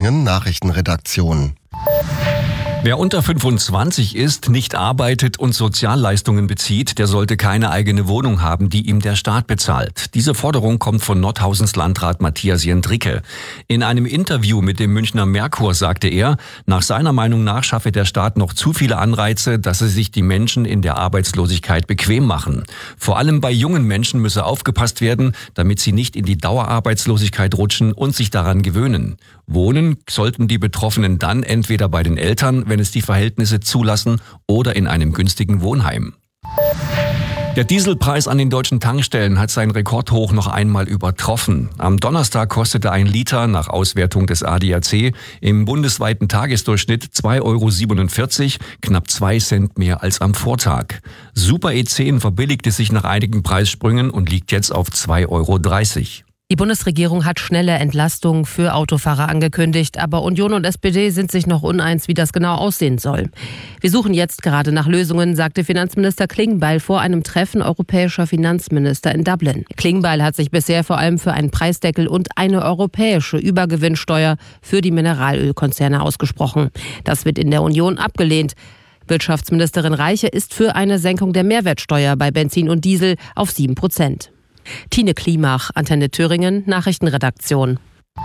Thüringen Nachrichtenredaktion. Wer unter 25 ist, nicht arbeitet und Sozialleistungen bezieht, der sollte keine eigene Wohnung haben, die ihm der Staat bezahlt. Diese Forderung kommt von Nordhausens Landrat Matthias Jendricke. In einem Interview mit dem Münchner Merkur sagte er, nach seiner Meinung nach schaffe der Staat noch zu viele Anreize, dass sich die Menschen in der Arbeitslosigkeit bequem machen. Vor allem bei jungen Menschen müsse aufgepasst werden, damit sie nicht in die Dauerarbeitslosigkeit rutschen und sich daran gewöhnen. Wohnen sollten die Betroffenen dann entweder bei den Eltern, wenn es die Verhältnisse zulassen, oder in einem günstigen Wohnheim. Der Dieselpreis an den deutschen Tankstellen hat sein Rekordhoch noch einmal übertroffen. Am Donnerstag kostete ein Liter nach Auswertung des ADAC im bundesweiten Tagesdurchschnitt 2,47 €, knapp 2 Cent mehr als am Vortag. Super E10 verbilligte sich nach einigen Preissprüngen und liegt jetzt auf 2,30 €. Die Bundesregierung hat schnelle Entlastungen für Autofahrer angekündigt, aber Union und SPD sind sich noch uneins, wie das genau aussehen soll. Wir suchen jetzt gerade nach Lösungen, sagte Finanzminister Klingbeil vor einem Treffen europäischer Finanzminister in Dublin. Klingbeil hat sich bisher vor allem für einen Preisdeckel und eine europäische Übergewinnsteuer für die Mineralölkonzerne ausgesprochen. Das wird in der Union abgelehnt. Wirtschaftsministerin Reiche ist für eine Senkung der Mehrwertsteuer bei Benzin und Diesel auf 7%. Tine Klimach, Antenne Thüringen, Nachrichtenredaktion.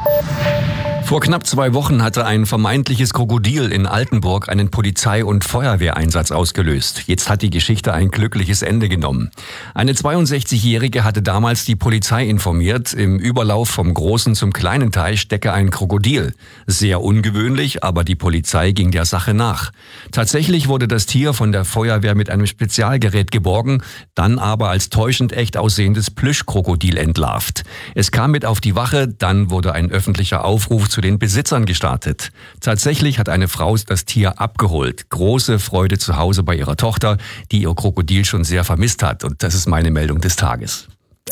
Vor knapp 2 Wochen hatte ein vermeintliches Krokodil in Altenburg einen Polizei- und Feuerwehreinsatz ausgelöst. Jetzt hat die Geschichte ein glückliches Ende genommen. Eine 62-Jährige hatte damals die Polizei informiert, im Überlauf vom großen zum kleinen Teich stecke ein Krokodil. Sehr ungewöhnlich, aber die Polizei ging der Sache nach. Tatsächlich wurde das Tier von der Feuerwehr mit einem Spezialgerät geborgen, dann aber als täuschend echt aussehendes Plüschkrokodil entlarvt. Es kam mit auf die Wache, dann wurde ein öffentlicher Aufruf zu den Besitzern gestartet. Tatsächlich hat eine Frau das Tier abgeholt. Große Freude zu Hause bei ihrer Tochter, die ihr Krokodil schon sehr vermisst hat. Und das ist meine Meldung des Tages.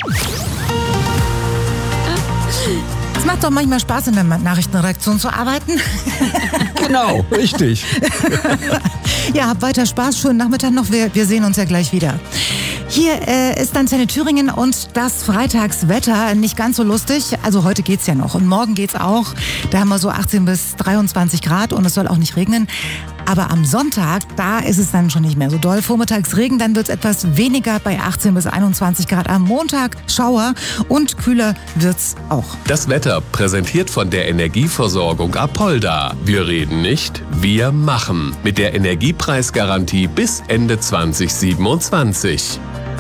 Es macht doch manchmal Spaß, in der Nachrichtenredaktion zu arbeiten. Genau, richtig. Ja, habt weiter Spaß. Schönen Nachmittag noch. Wir sehen uns ja gleich wieder. Hier ist Antenne Thüringen und das Freitagswetter nicht ganz so lustig. Also heute geht's ja noch und morgen geht's auch. Da haben wir so 18 bis 23 Grad und es soll auch nicht regnen. Aber am Sonntag, da ist es dann schon nicht mehr so doll. Vormittags Regen, dann wird's etwas weniger bei 18 bis 21 Grad. Am Montag Schauer und kühler wird's auch. Das Wetter präsentiert von der Energieversorgung Apolda. Wir reden nicht, wir machen. Mit der Energiepreisgarantie bis Ende 2027.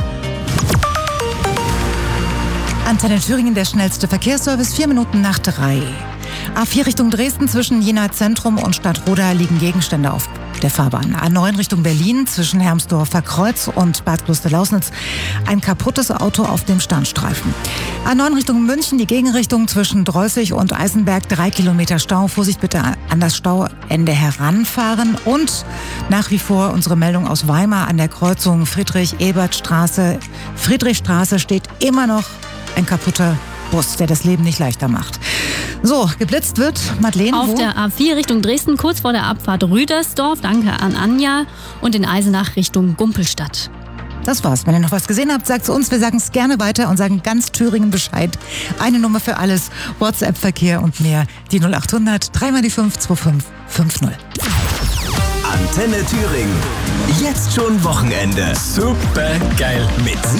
Antenne Thüringen, der schnellste Verkehrsservice, 4 Minuten nach 3. A4 Richtung Dresden zwischen Jena Zentrum und Stadtroda liegen Gegenstände auf der Fahrbahn. A9 Richtung Berlin zwischen Hermsdorfer Kreuz und Bad Kloster-Lausnitz ein kaputtes Auto auf dem Standstreifen. A9 Richtung München, die Gegenrichtung zwischen Dreußig und Eisenberg, 3 Kilometer Stau. Vorsicht bitte an das Stauende heranfahren. Und nach wie vor unsere Meldung aus Weimar an der Kreuzung Friedrich-Ebert-Straße. Friedrichstraße steht immer noch ein kaputter Bus, der das Leben nicht leichter macht. So, geblitzt wird Madeleine auf der A4 Richtung Dresden, kurz vor der Abfahrt Rüdersdorf. Danke an Anja. Und in Eisenach Richtung Gumpelstadt. Das war's. Wenn ihr noch was gesehen habt, sagt's uns. Wir sagen es gerne weiter und sagen ganz Thüringen Bescheid. Eine Nummer für alles. WhatsApp-Verkehr und mehr. Die 0800 3 mal die 5 25 50. Antenne Thüringen. Jetzt schon Wochenende. Super geil. Mit